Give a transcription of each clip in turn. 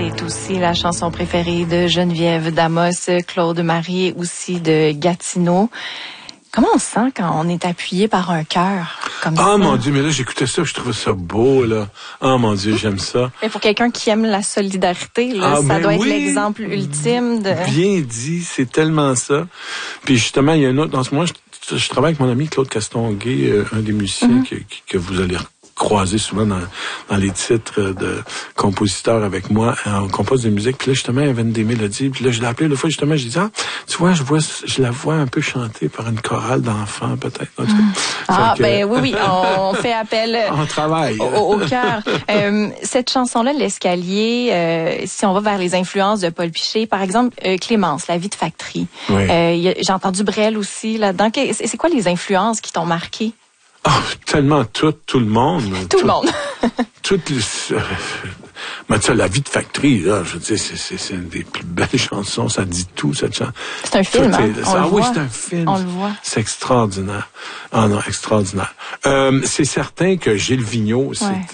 c'est aussi la chanson préférée de Geneviève Damos, Claude Marie aussi de Gatineau. Comment on se sent quand on est appuyé par un cœur comme ça? Ah, mon Dieu, mais là, j'écoutais ça, je trouvais ça beau, là. Ah, mon Dieu, j'aime ça. Mais pour quelqu'un qui aime la solidarité, là, ça doit être l'exemple ultime de... Bien dit, c'est tellement ça. Puis justement, il y a un autre, en ce moment, je travaille avec mon ami Claude Castonguay, un des musiciens que vous allez croiser souvent dans les titres de compositeurs avec moi. On compose des musiques, puis là, justement, il y avait des mélodies. Puis là, je l'ai appelé l'autre fois, justement, je disais, tu vois, je la vois un peu chanter par une chorale d'enfants, peut-être. Oui, on fait appel on travaille. Au cœur. Cette chanson-là, L'Escalier, si on va vers les influences de Paul Piché, par exemple, Clémence, La vie de factory. Oui. J'ai entendu Brel aussi là-dedans. C'est quoi les influences qui t'ont marqué? Tellement tout le monde. Tout le monde. Toutes les... Mais tu sais, La vie de factory, là, je veux dire, c'est une des plus belles chansons, ça dit tout, cette chanson. C'est un film, c'est un film. On le voit. C'est extraordinaire. Ah non, extraordinaire. C'est certain que Gilles Vigneault,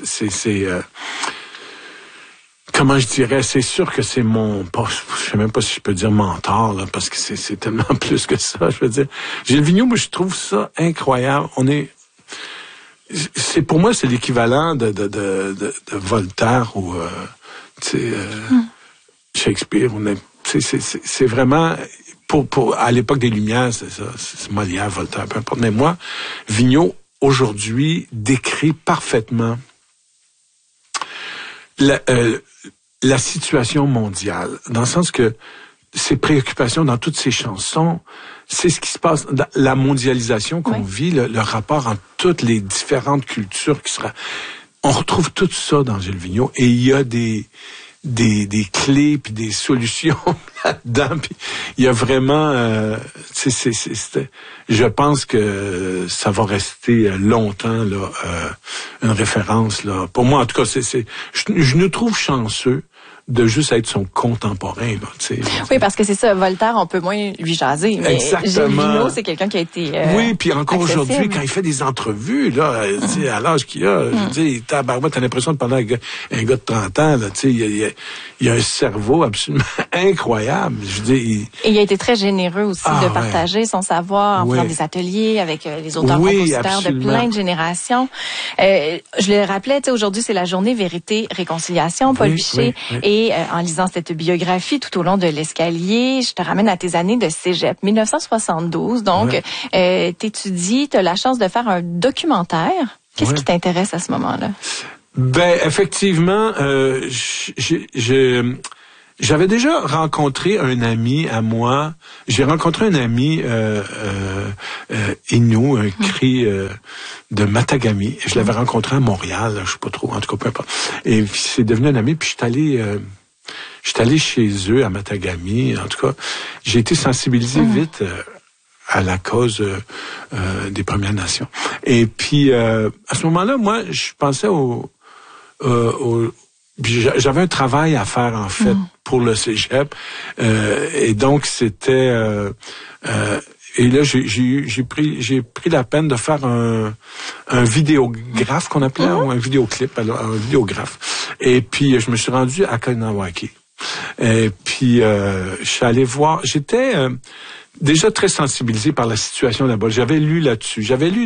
comment je dirais, c'est sûr que c'est je sais même pas si je peux dire mentor, là, parce que c'est tellement plus que ça, je veux dire. Gilles Vigneault, moi, je trouve ça incroyable. Pour moi, c'est l'équivalent de Voltaire ou, Shakespeare. C'est vraiment, à l'époque des Lumières, c'est ça, c'est Molière, Voltaire, peu importe. Mais moi, Vigneault, aujourd'hui, décrit parfaitement la situation mondiale, dans le sens que ses préoccupations dans toutes ses chansons, c'est ce qui se passe, la mondialisation qu'on vit, le rapport entre toutes les différentes cultures on retrouve tout ça dans Gilles Vigneault, et il y a des clés puis des solutions là-dedans, puis il y a vraiment je pense que ça va rester longtemps là une référence là. Pour moi en tout cas, je nous trouve chanceux de juste être son contemporain, là, tu sais. Oui, parce que c'est ça, Voltaire, on peut moins lui jaser, mais Gilles Vigneault, c'est quelqu'un qui a été oui, puis encore aujourd'hui, quand il fait des entrevues, là, tu sais, à l'âge qu'il a, je veux dire, t'as l'impression de parler avec un gars de 30 ans, là, tu sais, il a un cerveau absolument incroyable, je veux dire. Et il a été très généreux aussi de partager son savoir en faisant des ateliers avec les auteurs-compositeurs de plein de générations. Je le rappelais, tu sais, aujourd'hui, c'est la journée Vérité-Réconciliation, Paul Piché, et en lisant cette biographie tout au long de l'escalier, je te ramène à tes années de cégep, 1972. Donc, t'étudies, t'as la chance de faire un documentaire. Qu'est-ce qui t'intéresse à ce moment-là? Ben, effectivement, j'avais déjà rencontré un ami à moi. J'ai rencontré un ami Innu, un cri de Matagami. Je l'avais rencontré à Montréal, je sais pas trop, en tout cas peu importe. Et c'est devenu un ami, puis je suis allé chez eux à Matagami. En tout cas, j'ai été sensibilisé vite à la cause des Premières Nations. Et puis à ce moment-là, moi, je pensais j'avais un travail à faire en fait pour le cégep, et donc c'était et là j'ai pris la peine de faire un vidéographe qu'on appelait, ou un vidéoclip, alors un vidéographe. Et puis je me suis rendu à Kahnawake. Et puis je suis allé voir. J'étais déjà très sensibilisé par la situation là-bas. J'avais lu là-dessus.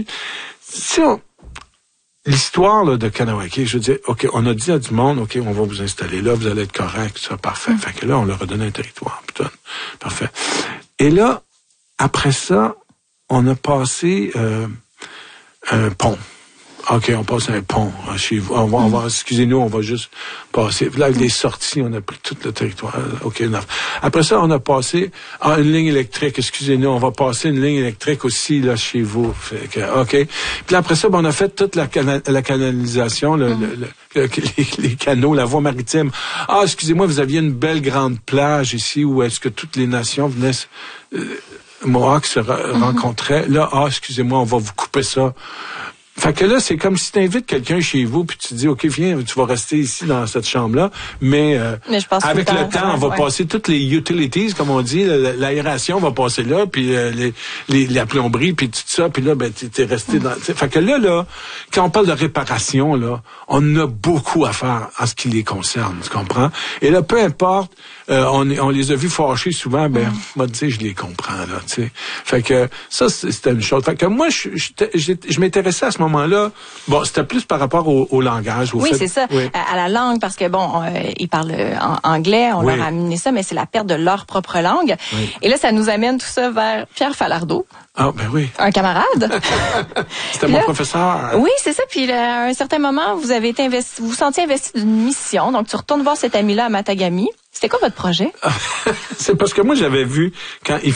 L'histoire là, de Kahnawake, je veux dire, OK, on a dit à du monde, OK, on va vous installer là, vous allez être correct, ça, parfait. Fait que là, on leur a donné un territoire, putain, parfait. Et là, après ça, on a passé un pont. OK, on passe un pont chez vous. On va, excusez-nous, on va juste passer. Là, avec les sorties, on a pris tout le territoire. OK, après ça, on a passé une ligne électrique. Excusez-nous, on va passer une ligne électrique aussi là chez vous. Fait que, OK. Puis là, après ça, on a fait toute la canalisation, les canaux, la voie maritime. Excusez-moi, vous aviez une belle grande plage ici où est-ce que toutes les nations venaient Mohawks se rencontraient. Là, excusez-moi, on va vous couper ça. Fait que là, c'est comme si tu invites quelqu'un chez vous puis tu dis, OK, viens, tu vas rester ici dans cette chambre-là, mais je pense avec le temps, on va passer toutes les utilities, comme on dit, l'aération va passer là, puis la plomberie, puis tout ça, puis là, ben, t'es resté dans... Fait que là, quand on parle de réparation, là, on a beaucoup à faire en ce qui les concerne, tu comprends? Et là, peu importe, on les a vus fâchés souvent, ben, moi, tu sais, je les comprends, là, tu sais. Fait que ça, c'était une chose. Fait que moi, je m'intéressais à ce moment-là. Bon, c'était plus par rapport au langage. C'est ça. Oui. À la langue, parce que bon, ils parlent anglais, on leur a amené ça, mais c'est la perte de leur propre langue. Oui. Et là, ça nous amène tout ça vers Pierre Falardeau. Ah, ben oui. Un camarade. C'était mon professeur. Oui, c'est ça. Puis là, à un certain moment, vous avez été vous vous sentiez investi d'une mission. Donc, tu retournes voir cet ami-là à Matagami. C'était quoi votre projet? C'est parce que moi, j'avais vu, quand il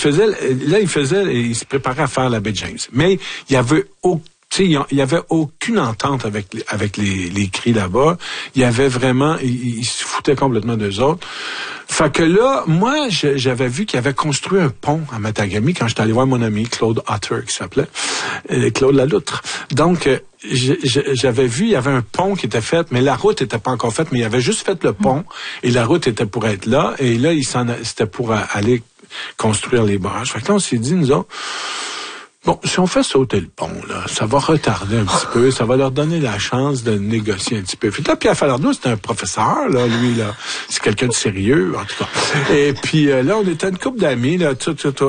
se préparait à faire la baie James. Mais il y avait aucune entente avec les cris là-bas. Il y avait vraiment, ils se foutaient complètement d'eux autres. Fait que là, moi, j'avais vu qu'il avait construit un pont à Matagami quand j'étais allé voir mon ami Claude Otter, qui s'appelait Claude Laloutre. Donc, j'avais vu, il y avait un pont qui était fait, mais la route était pas encore faite, mais il avait juste fait le pont, et la route était pour être là, et là, c'était pour aller construire les barrages. Fait que là, on s'est dit, nous autres, bon, si on fait sauter le pont, là, ça va retarder un petit peu, ça va leur donner la chance de négocier un petit peu. Puis là, Pierre Falardeau, c'est un professeur, là, lui, là, c'est quelqu'un de sérieux, en tout cas. Et puis là, on était une couple d'amis, là,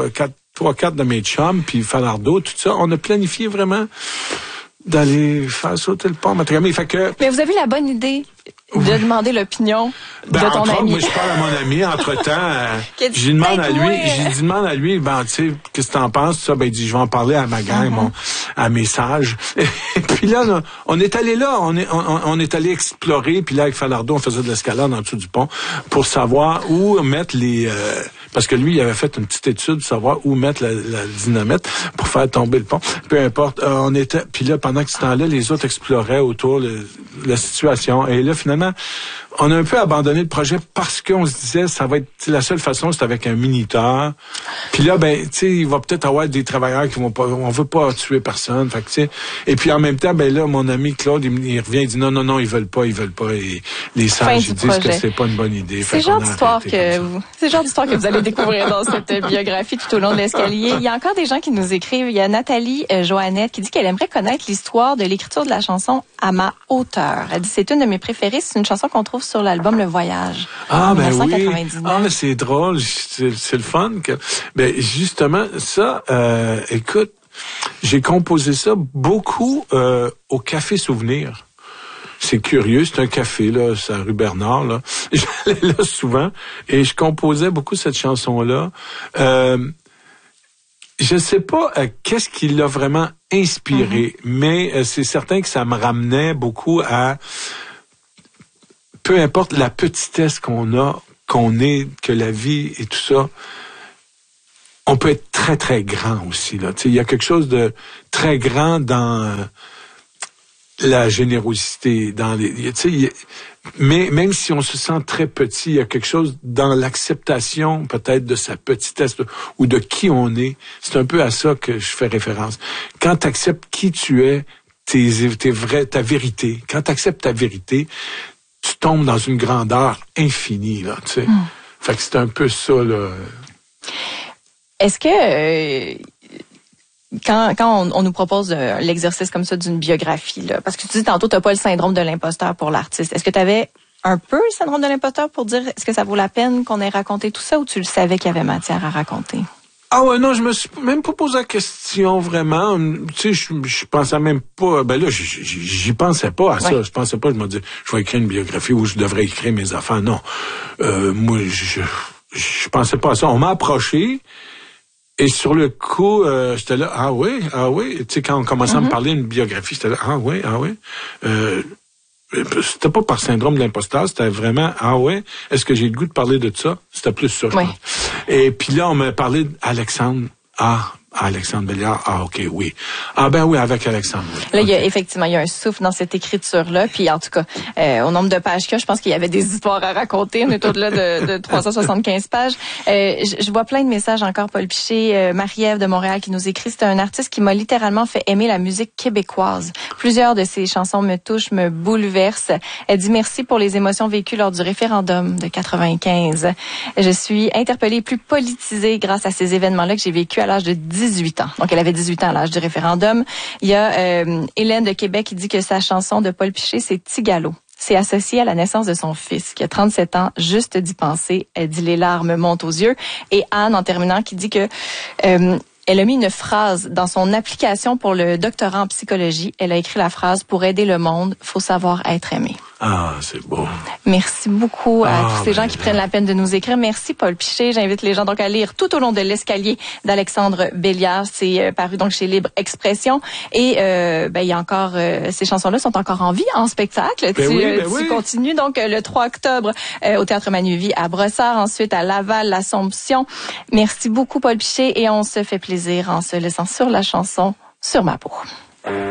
3-4 de mes chums, puis Falardeau, tout ça. On a planifié vraiment d'aller faire sauter le pont. Mais vous avez la bonne idée de demander l'opinion de ton ami. Moi, je parle à mon ami, entre-temps, j'y demande à lui, ben, tu sais, qu'est-ce que t'en penses, ça? Ben, il dit, je vais en parler à ma gang, à mes sages. Et puis là, on est allé là, on est allé explorer, puis là, avec Falardeau, on faisait de l'escalade en dessous du pont pour savoir où mettre parce que lui, il avait fait une petite étude pour savoir où mettre la dynamite pour faire tomber le pont. Peu importe, puis là, pendant ce temps-là, les autres exploraient autour la situation. Et là, finalement, on a un peu abandonné le projet parce qu'on se disait, ça va être la seule façon, c'est avec un minuteur. Puis là, ben, tu sais, il va peut-être avoir des travailleurs qui vont pas, on veut pas tuer personne. Fait que, tu sais, et puis en même temps, ben là, mon ami Claude, il revient, il dit non, ils veulent pas. Et les sages, ils disent que c'est pas une bonne idée. C'est le genre d'histoire que vous allez découvrir dans cette biographie tout au long de l'escalier. Il y a encore des gens qui nous écrivent. Il y a Nathalie Joannette qui dit qu'elle aimerait connaître l'histoire de l'écriture de la chanson À ma hauteur. Elle dit, c'est une de mes préférées. C'est une chanson qu'on trouve sur l'album Le Voyage. Ah, ben oui. Ah, mais c'est drôle. C'est le fun. Ben, justement, ça, écoute, j'ai composé ça beaucoup au Café Souvenir. C'est curieux, c'est un café, là, c'est à rue Bernard, là. J'allais là souvent et je composais beaucoup cette chanson-là. Je sais pas qu'est-ce qui l'a vraiment inspiré, mais c'est certain que ça me ramenait beaucoup à peu importe la petitesse que la vie et tout ça, on peut être très, très grand aussi, là. Tu sais, il y a quelque chose de très grand dans la générosité, tu sais, mais même si on se sent très petit, il y a quelque chose dans l'acceptation peut-être de sa petitesse ou de qui on est. C'est un peu à ça que je fais référence. Quand tu acceptes qui tu es, ta vérité, quand tu acceptes ta vérité, tu tombes dans une grandeur infinie, là, tu sais. Fait que c'est un peu ça, là. Est-ce que quand on nous propose l'exercice comme ça d'une biographie, là, parce que tu dis tantôt, t'as pas le syndrome de l'imposteur pour l'artiste. Est-ce que tu avais un peu le syndrome de l'imposteur pour dire est-ce que ça vaut la peine qu'on ait raconté tout ça ou tu le savais qu'il y avait matière à raconter? Ah ouais, non, je me suis même pas posé la question vraiment. Tu sais, je pensais même pas. Ben là, j'y pensais pas à ça. Ouais. Je pensais pas. Je me disais, je vais écrire une biographie où je devrais écrire mes affaires. Non, moi, je pensais pas à ça. On m'a approché. Et sur le coup, j'étais là, ah oui. Tu sais, quand on commençait à me parler d'une biographie, j'étais là, ah oui. C'était pas par syndrome de l'imposteur, c'était vraiment, est-ce que j'ai le goût de parler de ça? C'était plus ça, je pense. Et puis là, on m'a parlé d'Alexandre. Ah, Alexandre Béliard. Ah, OK, oui. Ah, ben oui, avec Alexandre. Là, il y a effectivement, il y a un souffle dans cette écriture-là. Puis, en tout cas, au nombre de pages qu'il y a, je pense qu'il y avait des histoires à raconter. On est au-delà de 375 pages. Je vois plein de messages encore, Paul Piché, Marie-Ève de Montréal qui nous écrit. C'est un artiste qui m'a littéralement fait aimer la musique québécoise. Plusieurs de ses chansons me touchent, me bouleversent. Elle dit merci pour les émotions vécues lors du référendum de 95. Je suis interpellée et plus politisée grâce à ces événements-là que j'ai vécu à l'âge de 18 ans. Donc, elle avait 18 ans à l'âge du référendum. Il y a Hélène de Québec qui dit que sa chanson de Paul Piché, c'est Tigalo. C'est associé à la naissance de son fils, qui a 37 ans, juste d'y penser. Elle dit les larmes montent aux yeux. Et Anne, en terminant, qui dit que elle a mis une phrase dans son application pour le doctorat en psychologie. Elle a écrit la phrase « Pour aider le monde, faut savoir être aimé ». Ah, c'est beau. Merci beaucoup à tous ces gens qui prennent la peine de nous écrire. Merci, Paul Piché. J'invite les gens donc à lire Tout au long de l'escalier d'Alexandre Béliard. C'est paru donc chez Libre Expression. Et il y a encore ces chansons-là sont encore en vie en spectacle. Tu continues donc le 3 octobre au Théâtre Manuvie à Brossard, ensuite à Laval, l'Assomption. Merci beaucoup, Paul Piché, et on se fait plaisir en se laissant sur la chanson Sur ma peau.